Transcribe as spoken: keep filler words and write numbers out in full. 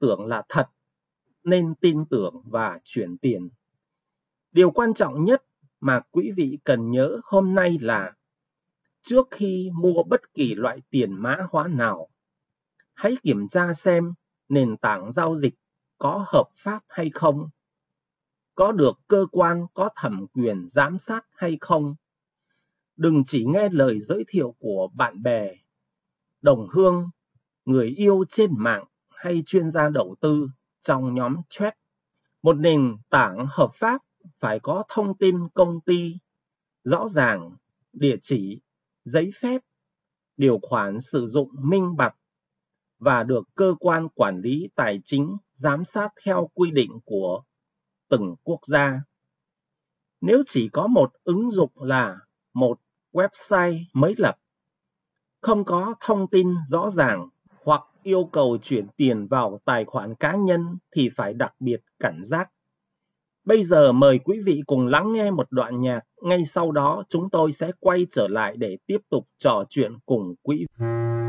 tưởng là thật nên tin tưởng và chuyển tiền. Điều quan trọng nhất mà quý vị cần nhớ hôm nay là trước khi mua bất kỳ loại tiền mã hóa nào, hãy kiểm tra xem nền tảng giao dịch có hợp pháp hay không, có được cơ quan có thẩm quyền giám sát hay không. Đừng chỉ nghe lời giới thiệu của bạn bè, đồng hương, người yêu trên mạng hay chuyên gia đầu tư trong nhóm chat. Một nền tảng hợp pháp phải có thông tin công ty rõ ràng, địa chỉ, giấy phép, điều khoản sử dụng minh bạch và được cơ quan quản lý tài chính giám sát theo quy định của từng quốc gia. Nếu chỉ có một ứng dụng là một website mới lập, không có thông tin rõ ràng hoặc yêu cầu chuyển tiền vào tài khoản cá nhân thì phải đặc biệt cảnh giác. Bây giờ mời quý vị cùng lắng nghe một đoạn nhạc, ngay sau đó chúng tôi sẽ quay trở lại để tiếp tục trò chuyện cùng quý vị.